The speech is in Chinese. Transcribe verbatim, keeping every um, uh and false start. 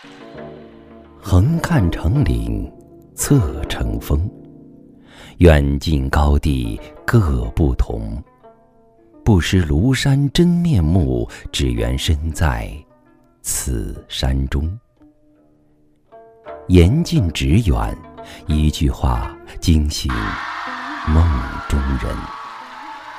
横看成岭侧成峰，远近高低各不同。不识庐山真面目，只缘身在此山中。言尽只远，一句话惊醒梦中人。